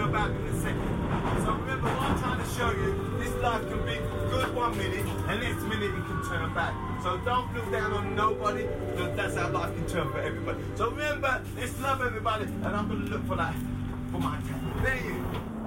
about in a second. So remember what I'm trying to show you, this life can be good 1 minute and next minute it can turn bad. So don't look down on nobody, because that's how life can turn for everybody. So remember, let's love everybody, and I'm going to look for that for my time. There you go.